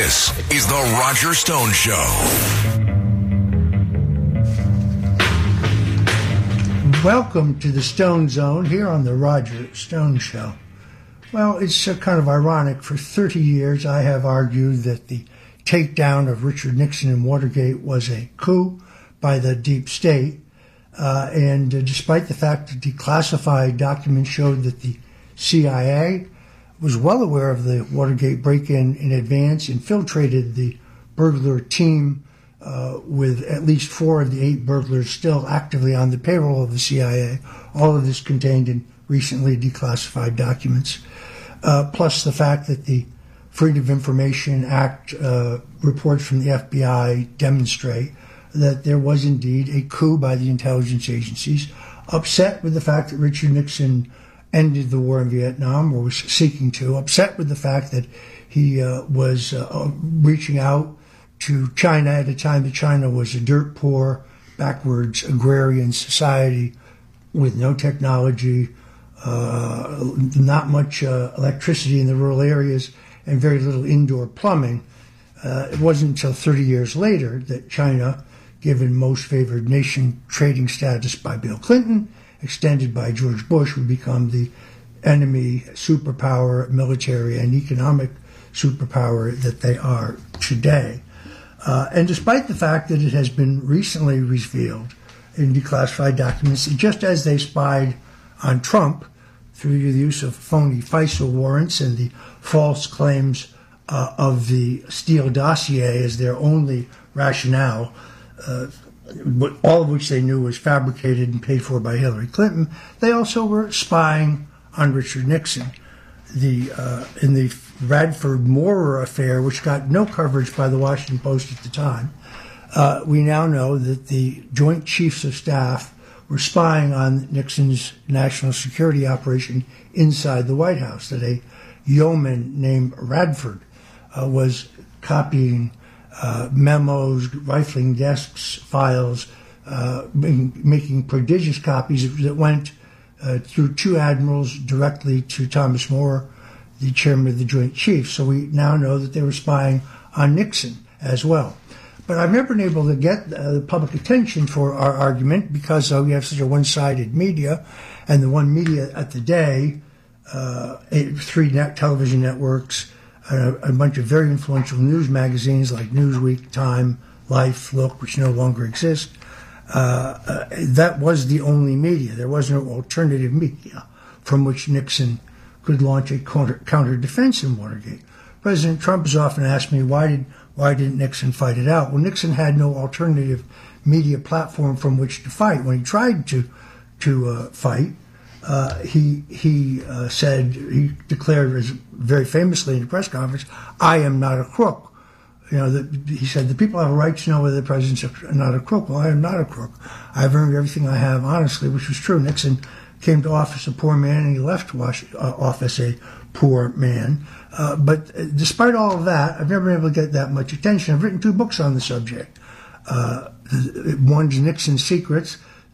This is The Roger Stone Show. Welcome to the Stone Zone here on The Roger Stone Show. Well, it's kind of ironic. For 30 years, I have argued that the takedown of Richard Nixon in Watergate was a coup by the deep state. And despite the fact that declassified documents showed that the CIA was well aware of the Watergate break-in in advance, infiltrated the burglar team with at least 4 of the 8 burglars still actively on the payroll of the CIA. All of this contained in recently declassified documents, plus the fact that the Freedom of Information Act reports from the FBI demonstrate that there was indeed a coup by the intelligence agencies, upset with the fact that Richard Nixon ended the war in Vietnam, or was seeking to, upset with the fact that he was reaching out to China at a time that China was a dirt poor, backwards agrarian society with no technology, not much electricity in the rural areas, and very little indoor plumbing. It wasn't until 30 years later that China, given most favored nation trading status by Bill Clinton, extended by George Bush, would become the enemy superpower, military and economic superpower that they are today. And despite the fact that it has been recently revealed in declassified documents, just as they spied on Trump through the use of phony FISA warrants and the false claims of the Steele dossier as their only rationale, all of which they knew was fabricated and paid for by Hillary Clinton, they also were spying on Richard Nixon. In the Radford Moorer affair, which got no coverage by the Washington Post at the time, we now know that the Joint Chiefs of Staff were spying on Nixon's national security operation inside the White House, that a yeoman named Radford was copying memos, rifling desks, files, making prodigious copies that went through 2 admirals directly to Thomas More, the chairman of the Joint Chiefs. So we now know that they were spying on Nixon as well. But I've never been able to get the public attention for our argument because we have such a one-sided media, and the one media at the day, 3 television networks, a bunch of very influential news magazines like Newsweek, Time, Life, Look, which no longer exist. That was the only media. There was no alternative media from which Nixon could launch a counter-defense in Watergate. President Trump has often asked me, why didn't Nixon fight it out? Well, Nixon had no alternative media platform from which to fight. When he tried to fight, he declared very famously in a press conference, "I am not a crook." He said, the people have a right to know whether the president's not a crook. Well, I am not a crook. I've earned everything I have honestly, which was true. Nixon came to office a poor man, and he left office a poor man. But despite all of that, I've never been able to get that much attention. I've written 2 books on the subject. One's Nixon's Secrets,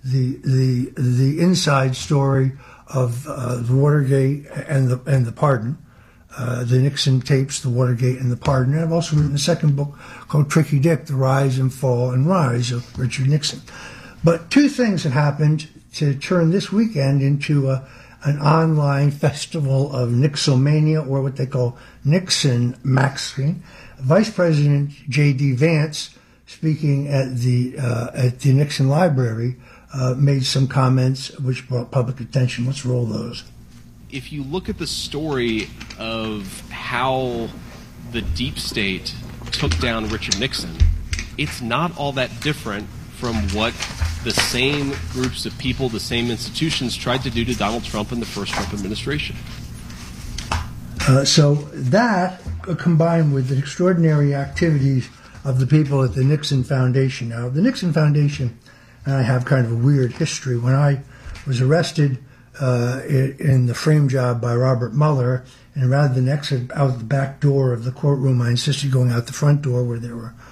the inside story of the Watergate and the pardon. The Nixon tapes, the Watergate, and the pardon. And I've also written a second book called Tricky Dick, The Rise and Fall and Rise of Richard Nixon. But 2 things have happened to turn this weekend into an online festival of Nixomania, or what they call Nixon Maxing. Vice President J.D. Vance, speaking at the Nixon Library, made some comments which brought public attention. Let's roll those. If you look at the story of how the deep state took down Richard Nixon, it's not all that different from what the same groups of people, the same institutions tried to do to Donald Trump in the first Trump administration. So that, combined with the extraordinary activities of the people at the Nixon Foundation. Now, the Nixon Foundation and I have kind of a weird history. When I was arrested in the frame job by Robert Mueller, and rather than exit out the back door of the courtroom, I insisted going out the front door where there were